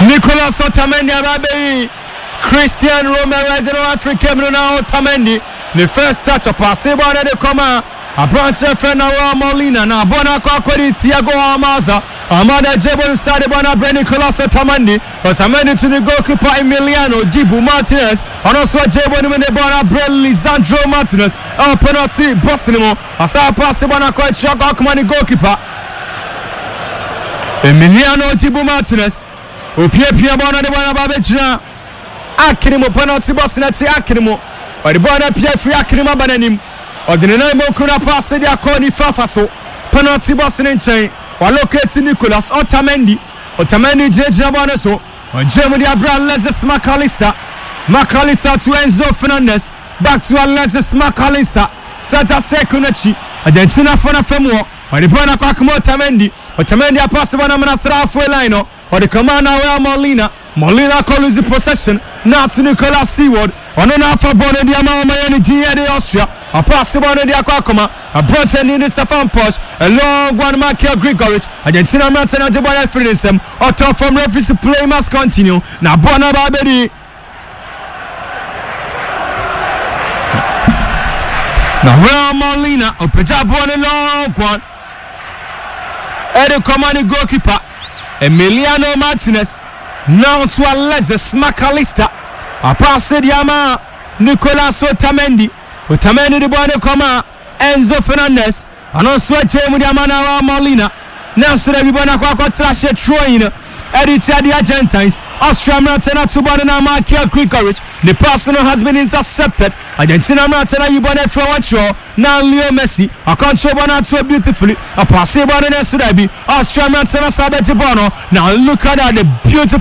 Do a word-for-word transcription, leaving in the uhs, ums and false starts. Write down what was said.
Nicolas Otamendi Ababe Christian Romero the African Bruno Otamendi the first touch of pass ball de koma a branch friend Raul Molina na bona kwa kweli Thiago Almada Amada Jebo inside bona Bren Nicolas Otamendi Otamendi to the goalkeeper Emiliano Dibu Martinez and also Jebo ni the bona Bren Lisandro Martinez a penalty Bosnimo asa pass bona kwa Thiago Almada goalkeeper Emiliano Dibu Martinez Opie pia bona de bona babejina Akirimo penalty boss na chi Akirimo or the bona pia free Akirimo bananim or the name kuna pass the akoni fafaso penalty boss in chain or locate Nicolas Otamendi Otamendi jejina bona so or Germany Abraham Alexis McAllister McAllister to Enzo Fernandez back to Alexis McAllister Santa Sekunachi Argentina fana femo or the bona kwa Otamendi Otamendi a pass bona na throw for line or the commander Raul Molina Molina calls the possession now to Nicolas Seward on an alpha born in the Amama Miami G A D Austria a pass on the Aquacoma a Bronson in the Stefan Posh a long one Michael Grigorich Argentina Martin and Jabal Finisem or top from referees to play must continue now Bona Babedi now Raul Molina Opejab one long one Eddie commanding goalkeeper Emiliano Martinez now to Alexis McAllister a pass the Yama Nicolas Otamendi Otamendi the boy koma Enzo Fernandez and also Jamie Raul Molina now so everybody kwa kwa thrash throwing edit the Argentines Austria Martina to Bonana Michael Grigorich the personal has been intercepted Argentina Martina you born from what now Leo Messi a control bona to beautifully a pass bona Sudabi Austria Martina Sabete Bono now look at that the beautiful